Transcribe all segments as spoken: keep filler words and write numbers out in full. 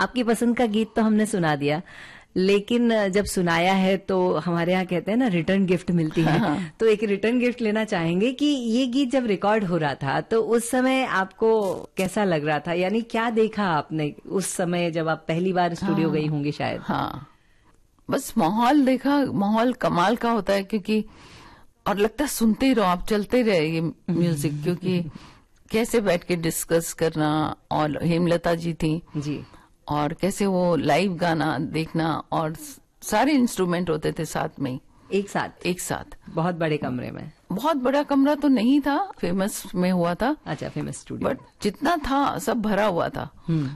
आपकी पसंद का गीत तो हमने सुना दिया, लेकिन जब सुनाया है तो हमारे यहाँ कहते हैं ना रिटर्न गिफ्ट मिलती है। हाँ। तो एक रिटर्न गिफ्ट लेना चाहेंगे कि ये गीत जब रिकॉर्ड हो रहा था तो उस समय आपको कैसा लग रहा था, यानी क्या देखा आपने उस समय जब आप पहली बार स्टूडियो हाँ। गई होंगी शायद? हाँ, बस माहौल देखा, माहौल कमाल का होता है, क्योंकि और लगता है सुनते ही रहो आप, चलते रहे ये म्यूजिक, क्योंकि कैसे बैठ के डिस्कस करना, और हेमलता जी थी जी, और कैसे वो लाइव गाना देखना, और सारे इंस्ट्रूमेंट होते थे साथ में, एक साथ एक साथ बहुत बड़े कमरे में। बहुत बड़ा कमरा तो नहीं था, फेमस में हुआ था। अच्छा, फेमस स्टूडियो। बट जितना था सब भरा हुआ था,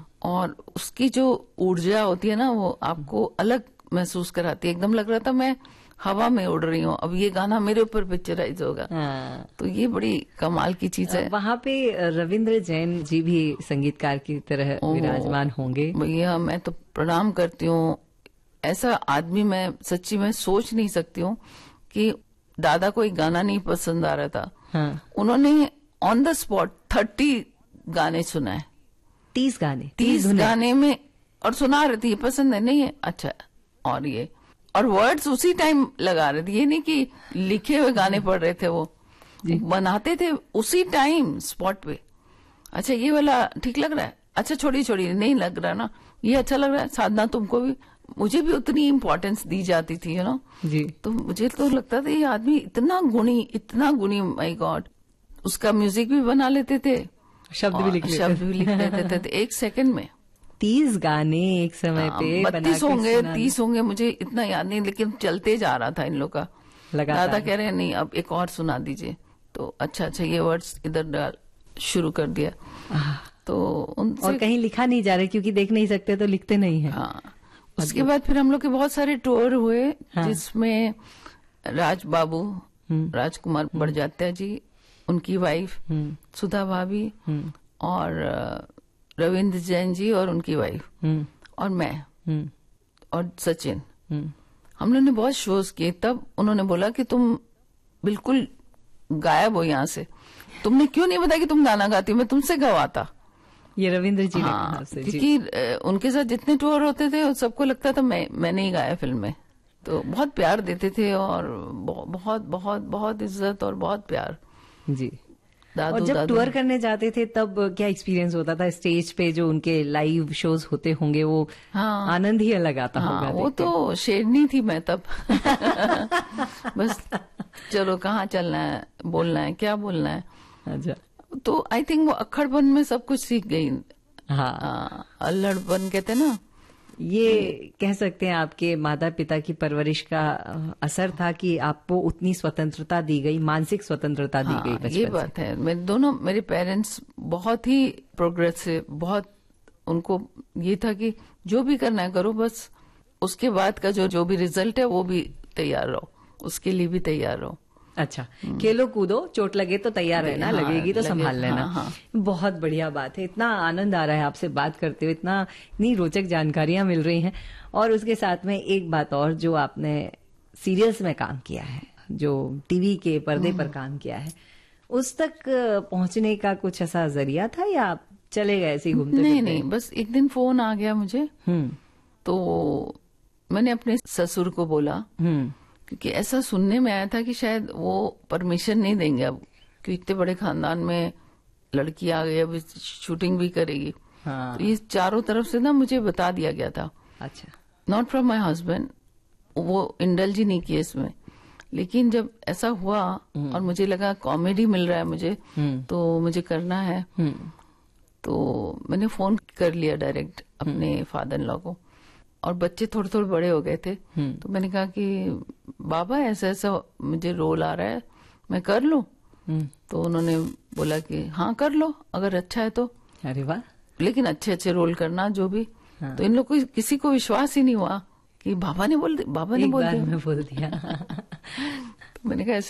और उसकी जो ऊर्जा होती है ना वो आपको अलग महसूस कराती है। एकदम लग रहा था मैं हवा में उड़ रही हूँ, अब ये गाना मेरे ऊपर पिक्चराइज होगा। हाँ। तो ये बड़ी कमाल की चीज है। वहाँ पे रविंद्र जैन जी भी संगीतकार की तरह विराजमान होंगे। भैया मैं तो प्रणाम करती हूँ, ऐसा आदमी मैं सच्ची में सोच नहीं सकती हूँ कि दादा को एक गाना नहीं पसंद आ रहा था। हाँ। उन्होंने ऑन द स्पॉट थर्टी गाने सुनाए, तीस गाने तीस गाने में, और सुना रहे थे ये पसंद है नहीं है अच्छा, और ये और वर्ड्स उसी टाइम लगा रहे थे, ये नहीं कि लिखे हुए गाने पढ़ रहे थे, वो बनाते थे उसी टाइम स्पॉट पे। अच्छा ये वाला ठीक लग रहा है, अच्छा छोड़ी छोड़ी नहीं लग रहा ना, ये अच्छा लग रहा है, साधना तुमको भी, मुझे भी उतनी इम्पोर्टेंस दी जाती थी यू नो जी। तो मुझे तो लगता था ये आदमी इतना गुणी, इतना गुणी, माय गॉड। उसका म्यूजिक भी बना लेते थे, शब्द भी लिख लेते शब्द भी लिख लेते थे एक सेकंड में। तीस गाने एक समय पे बत्तीस होंगे, तीस होंगे, मुझे इतना याद नहीं, लेकिन चलते जा रहा था इन लोग का। दादा कह रहे हैं नहीं अब एक और सुना दीजिए, तो अच्छा अच्छा ये वर्ड्स इधर डाल शुरू कर दिया। तो उनसे और कहीं लिखा नहीं जा रहा क्योंकि देख नहीं सकते तो लिखते नहीं है। हाँ। उसके बाद फिर हम लोग के बहुत सारे टूर हुए। हाँ। जिसमें राज बाबू, राजकुमार बड़जात्या जी, उनकी वाइफ सुधा भाभी, और रविंद्र जैन जी और उनकी वाइफ, और मैं और सचिन, हम लोगों ने बहुत शोज किए। तब उन्होंने बोला कि तुम बिल्कुल गायब हो यहाँ से, तुमने क्यों नहीं बताया कि तुम गाना गाती हो, मैं तुमसे गवाता। ये रविंद्र जी ने हाँ, क्योंकि उनके साथ जितने टूर होते थे सबको लगता था मैं मैंने ही गाया फिल्म में। तो बहुत प्यार देते थे, और बहुत बहुत बहुत इज्जत और बहुत प्यार जी। दादू, और जब दादू। टूर करने जाते थे तब क्या एक्सपीरियंस होता था? स्टेज पे जो उनके लाइव शोज होते होंगे वो हाँ, आनंद ही अलग आता हाँ, होगा। वो तो शेरनी थी मैं तब। बस चलो कहाँ चलना है, बोलना है, क्या बोलना है। अच्छा। तो आई थिंक वो अक्खड़पन में सब कुछ सीख गई। हाँ, अल्लड़पन कहते ना, ये कह सकते हैं आपके माता पिता की परवरिश का असर था कि आपको उतनी स्वतंत्रता दी गई, मानसिक स्वतंत्रता दी हाँ, गई बचपन ये बात है। मेरे दोनों मेरे पेरेंट्स बहुत ही प्रोग्रेसिव, बहुत, उनको ये था कि जो भी करना है करो, बस उसके बाद का जो जो भी रिजल्ट है वो भी तैयार रहो, उसके लिए भी तैयार रहो। अच्छा, खेलो कूदो, चोट लगे तो तैयार रहना, हाँ, लगेगी तो लगे, संभाल लेना। हाँ, हाँ। बहुत बढ़िया बात है। इतना आनंद आ रहा है आपसे बात करते हुए, इतना इतनी रोचक जानकारियां मिल रही हैं। और उसके साथ में एक बात और, जो आपने सीरियल्स में काम किया है, जो टीवी के पर्दे पर काम किया है, उस तक पहुंचने का कुछ ऐसा जरिया था या आप चले गए ऐसे घूमते? नहीं नहीं, बस एक दिन फोन आ गया मुझे, तो मैंने अपने ससुर को बोला, क्योंकि ऐसा सुनने में आया था कि शायद वो परमिशन नहीं देंगे अब, क्योंकि इतने बड़े खानदान में लड़की आ गई, अब शूटिंग भी करेगी। हाँ। तो ये चारों तरफ से ना मुझे बता दिया गया था। अच्छा। नॉट फ्रॉम माई हस्बैंड, वो इंडल्ज ही नहीं किए इसमें, लेकिन जब ऐसा हुआ और मुझे लगा कॉमेडी मिल रहा है मुझे, तो मुझे करना है, तो मैंने फोन कर लिया डायरेक्ट अपने फादर इन लॉ को, और बच्चे थोड़े थोड़े बड़े हो गए थे, तो मैंने कहा कि बाबा ऐसा ऐसा मुझे रोल आ रहा है, मैं कर लूं? तो उन्होंने बोला कि हाँ कर लो, अगर अच्छा है तो। अरे वाह। लेकिन अच्छे अच्छे रोल करना जो भी। हाँ। तो इन लोग को किसी को विश्वास ही नहीं हुआ कि बाबा ने बोल बाबा ने बोल दिया, बोल दिया। तो मैंने कहा